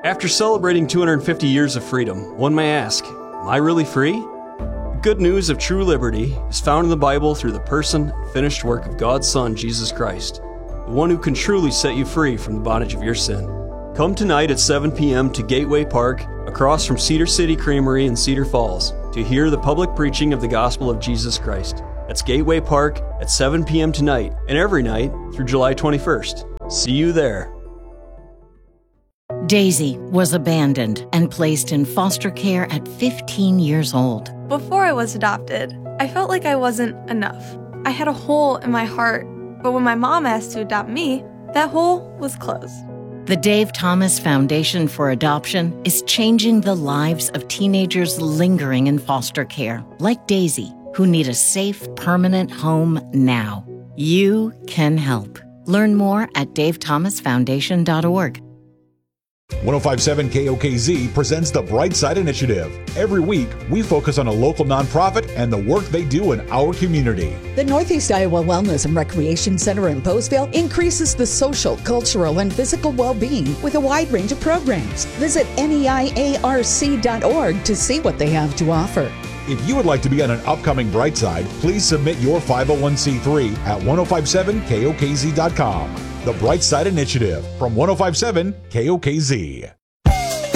After celebrating 250 years of freedom, one may ask, am I really free? The good news of true liberty is found in the Bible through the person and finished work of God's Son, Jesus Christ, the one who can truly set you free from the bondage of your sin. Come tonight at 7 p.m. to Gateway Park, across from Cedar City Creamery in Cedar Falls, to hear the public preaching of the gospel of Jesus Christ. That's Gateway Park at 7 p.m. tonight and every night through July 21st. See you there. Daisy was abandoned and placed in foster care at 15 years old. Before I was adopted, I felt like I wasn't enough. I had a hole in my heart, but when my mom asked to adopt me, that hole was closed. The Dave Thomas Foundation for Adoption is changing the lives of teenagers lingering in foster care, like Daisy, who need a safe, permanent home now. You can help. Learn more at davethomasfoundation.org. 1057 KOKZ presents the Bright Side Initiative. Every week, we focus on a local nonprofit and the work they do in our community. The Northeast Iowa Wellness and Recreation Center in Poseville increases the social, cultural, and physical well-being with a wide range of programs. Visit NEIARC.org to see what they have to offer. If you would like to be on an upcoming Bright Side, please submit your 501c3 at 1057KOKZ.com. The Bright Side Initiative from 1057 KOKZ.